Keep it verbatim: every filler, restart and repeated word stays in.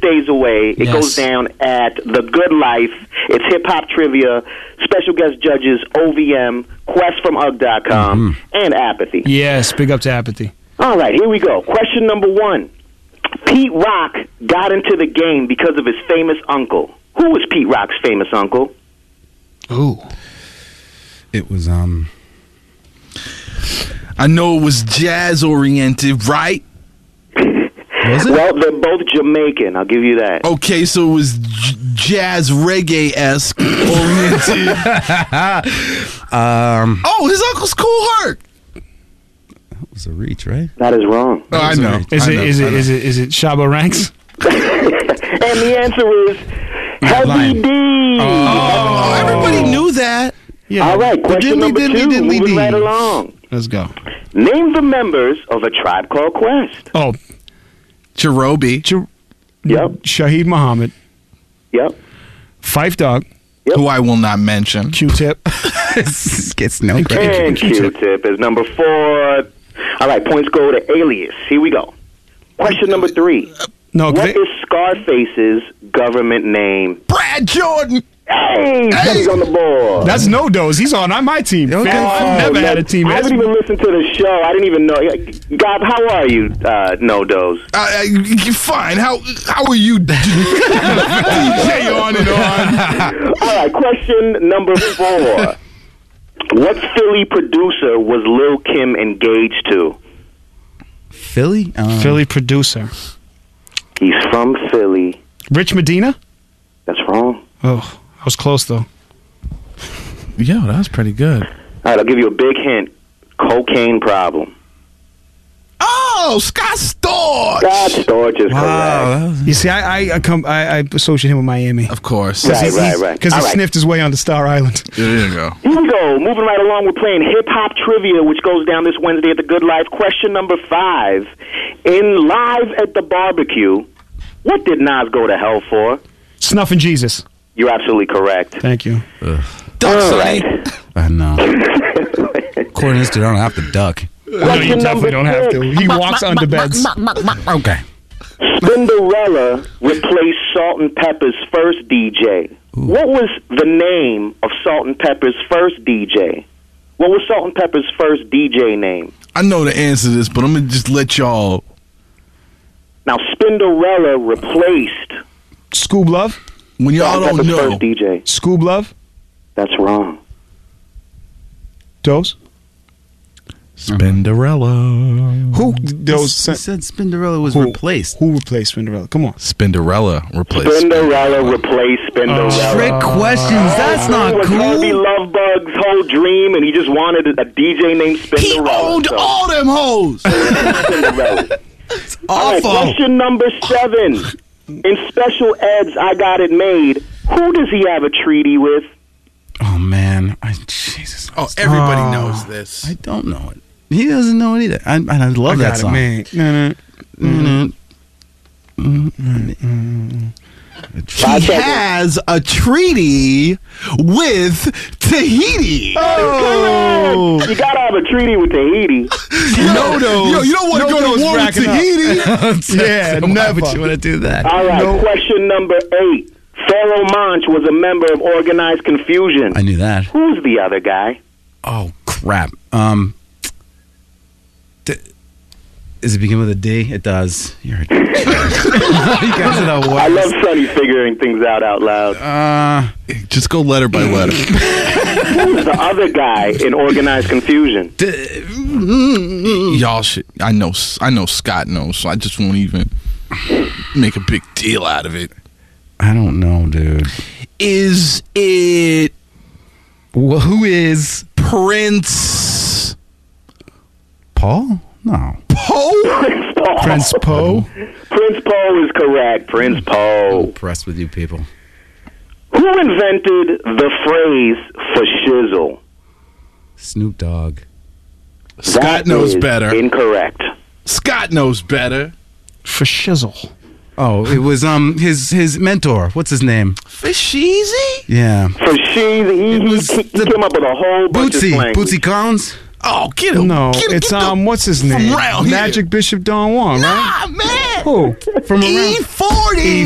days away. It Yes. goes down at The Good Life. It's hip-hop trivia, special guest judges, O V M, Quest from U G dot com, Mm-hmm. and Apathy. Yes, big up to Apathy. All right, here we go. Question number one. Pete Rock got into the game because of his famous uncle. Who was Pete Rock's famous uncle? Ooh. It was, um... I know it was jazz-oriented, right? Was it? Well, they're both Jamaican. I'll give you that. Okay, so it was j- jazz reggae-esque oriented. um... Oh, his uncle's Cool Herc. That was a reach, right? That is wrong. Oh, I know. Is I it know, is I it know. is it is it Shabba Ranks? And the answer is Heavy lying. D. Oh, everybody knew that. Yeah. All right, question diddly, number diddly, two. diddly Moving dee. right along. Let's go. Name the members of A Tribe Called Quest. Oh, Cherobi, Ch- Yep, Shaheed Muhammad, yep. Fife Dog, who I will not mention. Q-Tip. Gets no credit. And Q-Tip is number four. All right, points go to Alias. Here we go. Question number three. No, What they, is Scarface's government name? Brad Jordan. Hey, Teddy's on the board. that's No Dose. He's on my team. Okay. Fam, I've Oh, never man. had a team. I That's- haven't even listened to the show. I didn't even know. Gob, how are you, uh, No Dose? Uh, uh, fine. How how are you? D J on and on. All right, question number four. What Philly producer was Lil Kim engaged to? Philly? Um, Philly producer. He's from Philly. Rich Medina? That's wrong. Oh, I was close, though. Yo, that was pretty good. All right, I'll give you a big hint. Cocaine problem. Oh, Scott Storch. God, Storch is Wow. correct. That was, You see, I I, I, come, I, I associate him with Miami. Of course. Right, right, right. Because he All right. sniffed his way onto Star Island. There you go. Here we go. Moving right along, we're playing hip-hop trivia, which goes down this Wednesday at The Good Life. Question number five. In Live at the Barbecue, what did Nas go to hell for? Snuffing Jesus. You're absolutely correct. Thank you. Duck All Sonny. right. I know. According to this dude, I don't have to duck. No, you Question definitely number don't have to. six. He walks under beds. Okay. Cinderella replaced Salt and Pepper's first D J. What was the name of Salt and Pepper's first D J? What was Salt and Pepper's first D J name? I know the answer to this, but I'm gonna just let y'all. Now, Spinderella replaced Scoob Love? When y'all Salt and don't Pepper's know, first D J. Scoob Love? That's wrong. Dose? Spinderella. Who? He Dose? said Spinderella was Who? replaced. Who replaced Spinderella? Come on. Spinderella replaced. Spinderella replaced Spinderella. Trick questions. That's It not was Harvey cool. Lovebug's whole dream, and he just wanted a D J named Spinderella. He owned so- all them hoes. Spinderella. All right, Awful. question number seven. In special eds, I got it made. Who does he have a treaty with? Oh, man. I, Jesus. Oh, everybody Oh. knows this. I don't know it. He doesn't know it either. I, and I love I that got song. it, man. No, no. Mm-hmm. Five He seconds. has a treaty with Tahiti. Oh! You gotta have a treaty with Tahiti. No, yo, you don't want to No go dose to war with racking up. Tahiti. Yeah, Why never. would you want to do that? All right, No. question number eight. Pharaoh Monch was a member of Organized Confusion. I knew that. Who's the other guy? Oh, crap. Um, d- does it begin with a D? It does. You're a you guys are the I worst. love Sonny figuring things out out loud. Uh, Just go letter by letter. Who's the other guy in Organized Confusion? d- Y'all should. I know. I know Scott knows, so I just won't even make a big deal out of it. I don't know, dude. Is it Well, who is Prince Paul? No. Poe? Prince Paul. Prince Poe? Prince Poe is correct. Prince I'm Poe. impressed with you people. Who invented the phrase for shizzle? Snoop Dogg. Scott That knows is better. Incorrect. Scott knows better. For shizzle. Oh, it was um his his mentor. What's his name? Fisheezy? Yeah. For she's he, he, was he the- came up with a whole bunch Bootsy. of slang. Bootsy Collins. Oh, get him. No, get him, it's get the- um, what's his from name? round here. Magic Bishop Don Juan, right? Ah, man. Who? From E around forty.